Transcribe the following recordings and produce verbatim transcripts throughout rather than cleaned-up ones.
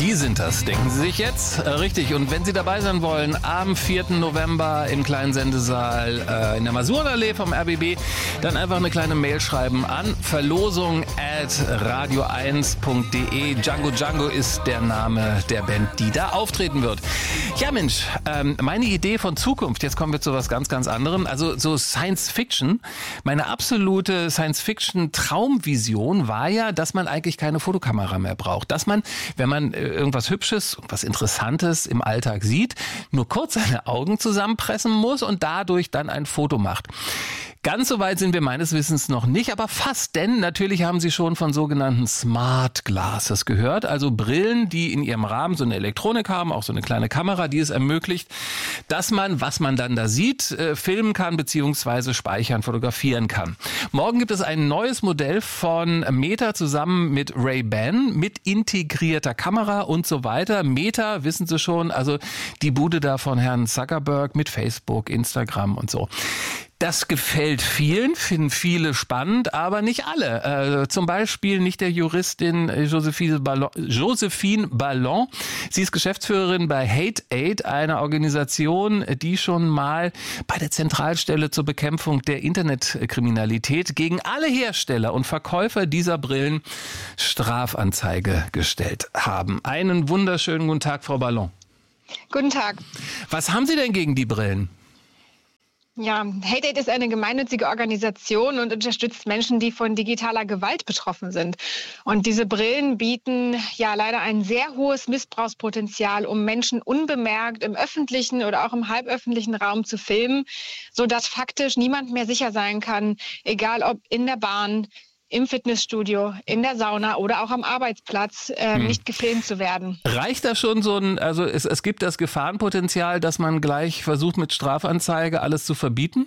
Die sind das, denken Sie sich jetzt? Äh, richtig. Und wenn Sie dabei sein wollen, am vierten November im kleinen Sendesaal äh, in der Masurenallee vom R B B, dann einfach eine kleine Mail schreiben an verlosung at radio eins punkt de. Django Django ist der Name der Band, die da auftreten wird. Ja Mensch, ähm, meine Idee von Zukunft, jetzt kommen wir zu was ganz, ganz anderem, also so Science Fiction. Meine absolute Science Fiction Traumvision war ja, dass man eigentlich keine Fotokamera mehr braucht. Dass man, wenn man irgendwas Hübsches, was Interessantes im Alltag sieht, nur kurz seine Augen zusammenpressen muss und dadurch dann ein Foto macht. Ganz so weit sind wir meines Wissens noch nicht, aber fast, denn natürlich haben Sie schon von sogenannten Smart Glasses gehört, also Brillen, die in ihrem Rahmen so eine Elektronik haben, auch so eine kleine Kamera, die es ermöglicht, dass man, was man dann da sieht, äh, filmen kann bzw. speichern, fotografieren kann. Morgen gibt es ein neues Modell von Meta zusammen mit Ray-Ban mit integrierter Kamera und so weiter. Meta, wissen Sie schon, also die Bude da von Herrn Zuckerberg mit Facebook, Instagram und so. Das gefällt vielen, finden viele spannend, aber nicht alle. Äh, zum Beispiel nicht der Juristin Josephine Ballon, Josephine Ballon. Sie ist Geschäftsführerin bei Hate Aid, einer Organisation, die schon mal bei der Zentralstelle zur Bekämpfung der Internetkriminalität gegen alle Hersteller und Verkäufer dieser Brillen Strafanzeige gestellt haben. Einen wunderschönen guten Tag, Frau Ballon. Guten Tag. Was haben Sie denn gegen die Brillen? Ja, Hate Aid ist eine gemeinnützige Organisation und unterstützt Menschen, die von digitaler Gewalt betroffen sind. Und diese Brillen bieten ja leider ein sehr hohes Missbrauchspotenzial, um Menschen unbemerkt im öffentlichen oder auch im halböffentlichen Raum zu filmen, sodass faktisch niemand mehr sicher sein kann, egal ob in der Bahn, im Fitnessstudio, in der Sauna oder auch am Arbeitsplatz äh, hm. nicht gefilmt zu werden. Reicht das schon so ein, also es, es gibt das Gefahrenpotenzial, dass man gleich versucht mit Strafanzeige alles zu verbieten?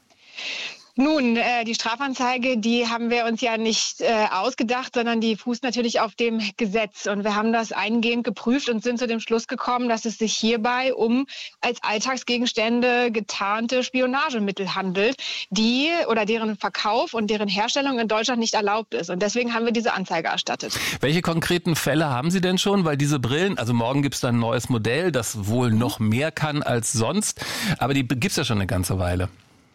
Nun, äh, die Strafanzeige, die haben wir uns ja nicht äh, ausgedacht, sondern die fußt natürlich auf dem Gesetz. Und wir haben das eingehend geprüft und sind zu dem Schluss gekommen, dass es sich hierbei um als Alltagsgegenstände getarnte Spionagemittel handelt, die oder deren Verkauf und deren Herstellung in Deutschland nicht erlaubt ist. Und deswegen haben wir diese Anzeige erstattet. Welche konkreten Fälle haben Sie denn schon? Weil diese Brillen, also morgen gibt es dann ein neues Modell, das wohl noch mehr kann als sonst, aber die gibt es ja schon eine ganze Weile.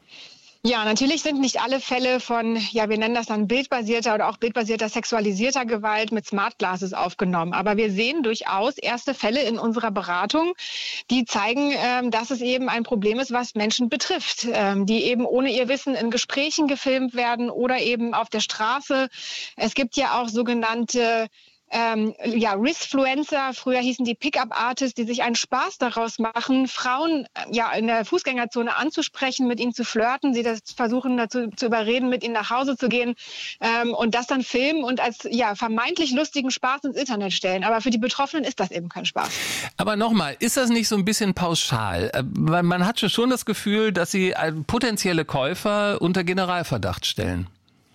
Ja, natürlich sind nicht alle Fälle von, ja, wir nennen das dann bildbasierter oder auch bildbasierter sexualisierter Gewalt mit Smart Glasses aufgenommen. Aber wir sehen durchaus erste Fälle in unserer Beratung, die zeigen, ähm, dass es eben ein Problem ist, was Menschen betrifft, ähm, die eben ohne ihr Wissen in Gesprächen gefilmt werden oder eben auf der Straße. Es gibt ja auch sogenannte Ähm, ja, Risfluencer, früher hießen die Pickup-Artists, die sich einen Spaß daraus machen, Frauen äh, ja in der Fußgängerzone anzusprechen, mit ihnen zu flirten, sie das versuchen dazu zu überreden, mit ihnen nach Hause zu gehen ähm, und das dann filmen und als ja vermeintlich lustigen Spaß ins Internet stellen. Aber für die Betroffenen ist das eben kein Spaß. Aber nochmal, ist das nicht so ein bisschen pauschal? Äh, man hat schon das Gefühl, dass Sie äh, potenzielle Käufer unter Generalverdacht stellen.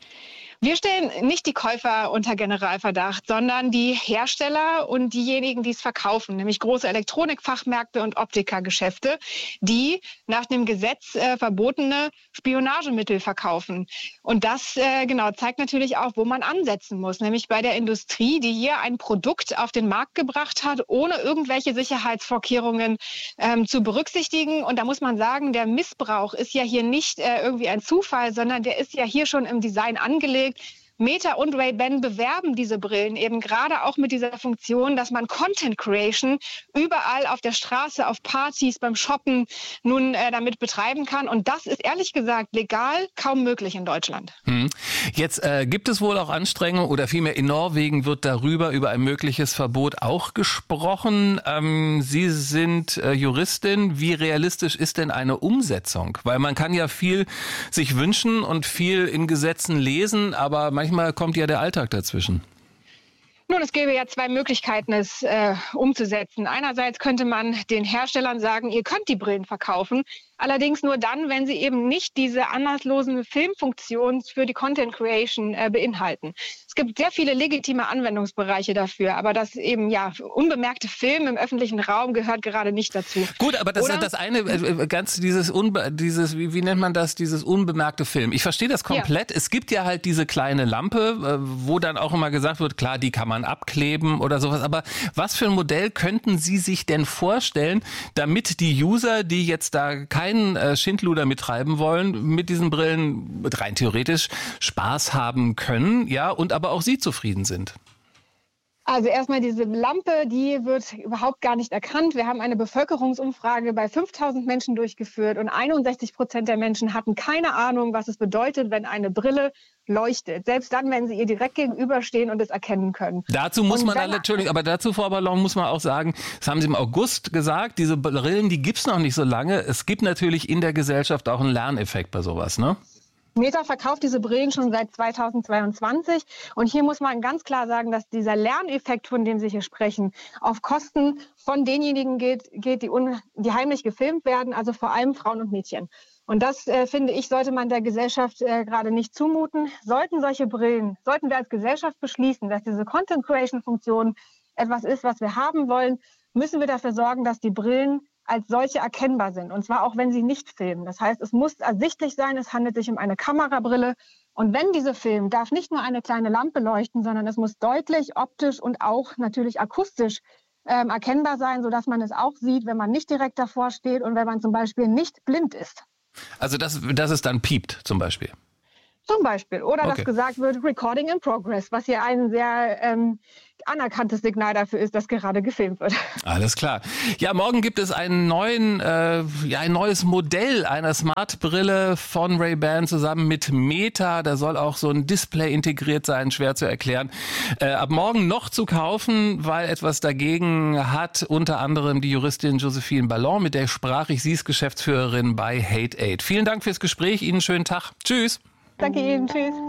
Wir stellen nicht die Käufer unter Generalverdacht, sondern die Hersteller und diejenigen, die es verkaufen, nämlich große Elektronikfachmärkte und Optikergeschäfte, die nach dem Gesetz äh, verbotene Spionagemittel verkaufen. Und das äh, genau zeigt natürlich auch, wo man ansetzen muss, nämlich bei der Industrie, die hier ein Produkt auf den Markt gebracht hat, ohne irgendwelche Sicherheitsvorkehrungen ähm, zu berücksichtigen. Und da muss man sagen, der Missbrauch ist ja hier nicht äh, irgendwie ein Zufall, sondern der ist ja hier schon im Design angelegt. Meta und Ray-Ban bewerben diese Brillen eben gerade auch mit dieser Funktion, dass man Content Creation überall auf der Straße, auf Partys, beim Shoppen nun äh, damit betreiben kann. Und das ist ehrlich gesagt legal kaum möglich in Deutschland. Hm. Jetzt äh, gibt es wohl auch Anstrengungen oder vielmehr in Norwegen wird darüber, über ein mögliches Verbot auch gesprochen. Ähm, Sie sind äh, Juristin. Wie realistisch ist denn eine Umsetzung? Weil man kann ja viel sich wünschen und viel in Gesetzen lesen, aber manchmal Manchmal kommt ja der Alltag dazwischen. Nun, es gäbe ja zwei Möglichkeiten, es äh, umzusetzen. Einerseits könnte man den Herstellern sagen, ihr könnt die Brillen verkaufen, Allerdings nur dann, wenn sie eben nicht diese anlasslosen Filmfunktionen für die Content Creation äh, beinhalten. Es gibt sehr viele legitime Anwendungsbereiche dafür, aber das eben ja unbemerkte Film im öffentlichen Raum gehört gerade nicht dazu. Gut, aber das, das eine, ganz dieses, Unbe, dieses wie, wie nennt man das, dieses unbemerkte Film. Ich verstehe das komplett. Ja. Es gibt ja halt diese kleine Lampe, wo dann auch immer gesagt wird, klar, die kann man abkleben oder sowas. Aber was für ein Modell könnten Sie sich denn vorstellen, damit die User, die jetzt da keinen äh, Schindluder mittreiben wollen, mit diesen Brillen rein theoretisch Spaß haben können, ja, und aber auch Sie zufrieden sind? Also erstmal diese Lampe, die wird überhaupt gar nicht erkannt. Wir haben eine Bevölkerungsumfrage bei fünftausend Menschen durchgeführt und einundsechzig Prozent der Menschen hatten keine Ahnung, was es bedeutet, wenn eine Brille leuchtet. Selbst dann, wenn sie ihr direkt gegenüberstehen und es erkennen können. Dazu muss und man dann, Entschuldigung, aber dazu, Frau Ballon, muss man auch sagen, das haben Sie im August gesagt, diese Brillen, die gibt's noch nicht so lange. Es gibt natürlich in der Gesellschaft auch einen Lerneffekt bei sowas, ne? Meta verkauft diese Brillen schon seit zweitausendzweiundzwanzig und hier muss man ganz klar sagen, dass dieser Lerneffekt, von dem Sie hier sprechen, auf Kosten von denjenigen geht, geht die, un, die heimlich gefilmt werden, also vor allem Frauen und Mädchen. Und das, äh, finde ich, sollte man der Gesellschaft äh, gerade nicht zumuten. Sollten solche Brillen, sollten wir als Gesellschaft beschließen, dass diese Content-Creation-Funktion etwas ist, was wir haben wollen, müssen wir dafür sorgen, dass die Brillen als solche erkennbar sind. Und zwar auch, wenn sie nicht filmen. Das heißt, es muss ersichtlich sein, es handelt sich um eine Kamerabrille. Und wenn diese filmen, darf nicht nur eine kleine Lampe leuchten, sondern es muss deutlich, optisch und auch natürlich akustisch ähm, erkennbar sein, sodass man es auch sieht, wenn man nicht direkt davor steht und wenn man zum Beispiel nicht blind ist. Also, dass, dass es dann piept, zum Beispiel? Zum Beispiel. Oder okay. dass gesagt wird, Recording in Progress, was hier ein sehr ähm, anerkanntes Signal dafür ist, dass gerade gefilmt wird. Alles klar. Ja, morgen gibt es einen neuen, äh, ja, ein neues Modell einer Smart-Brille von Ray-Ban zusammen mit Meta. Da soll auch so ein Display integriert sein, schwer zu erklären. Äh, ab morgen noch zu kaufen, weil etwas dagegen hat, unter anderem die Juristin Josephine Ballon, mit der sprach ich. Sie ist Geschäftsführerin bei Hate Aid. Vielen Dank fürs Gespräch. Ihnen einen schönen Tag. Tschüss. Danke Ihnen. Tschüss.